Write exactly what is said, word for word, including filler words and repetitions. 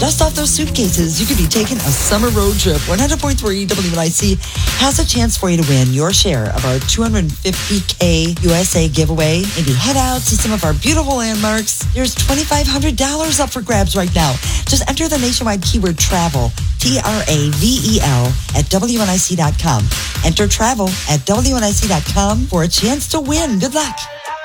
Dust off those suitcases. You could be taking a summer road trip. one hundred point three W N I C has a chance for you to win your share of our two hundred fifty thousand U S A giveaway. Maybe head out to some of our beautiful landmarks. There's twenty-five hundred dollars up for grabs right now. Just enter the nationwide keyword travel, T R A V E L, at W N I C dot com. Enter travel at W N I C dot com for a chance to win. Good luck.